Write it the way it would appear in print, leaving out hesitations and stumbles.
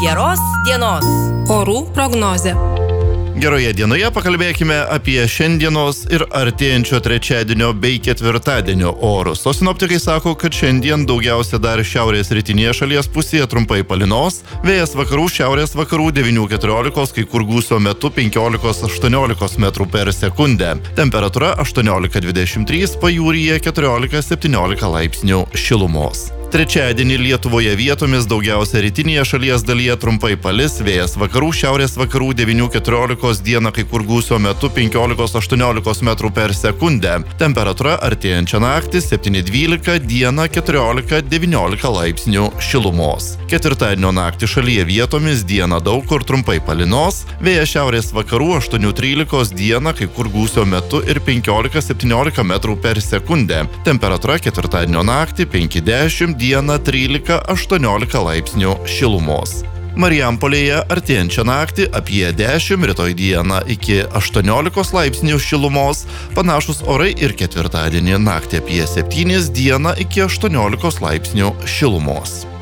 Geros dienos. Orų prognozė. Geroje dienoje pakalbėkime apie šiandienos ir artėjančio trečiadienio bei ketvirtadienio orus. O sinoptikai sako, kad šiandien daugiausia dar šiaurės rytinėje šalies pusėje trumpai palynos, vėjas vakarų šiaurės vakarų 9–14, kai kur gūsio metu 15–18 metrų per sekundę. Temperatūra 18–23, pajūryje 14–17 laipsnių šilumos. Trečiadienį Lietuvoje vietomis daugiausia rytinėje šalies dalyje trumpai palis, vėjas vakarų šiaurės vakarų 9–14, dieną kai kur gūsio metu 15–18 metrų per sekundę. Temperatūra artėjančią naktį 7–12, dieną 14–19 laipsnių šilumos. Ketvirtadienio naktį šalyje vietomis dieną daug kur trumpai palynos, vėjas šiaurės vakarų 8–13, dieną kai kur gūsio metu ir 15–17 metrų per sekundę. Temperatūra ketvirtadienio naktį 5–10, dieną 13–18 laipsnių šilumos. Marijampolėje artėjančią naktį apie 10, rytoj dieną iki 18 laipsnių šilumos, panašus orai ir ketvirtadienį naktį apie 7, dieną iki 18 laipsnių šilumos.